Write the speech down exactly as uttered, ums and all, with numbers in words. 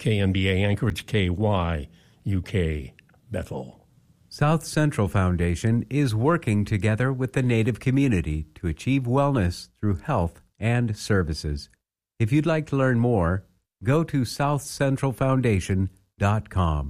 K N B A Anchorage, K Y, U K, Bethel. South Central Foundation is working together with the Native community to achieve wellness through health and services. If you'd like to learn more, go to south central foundation dot com.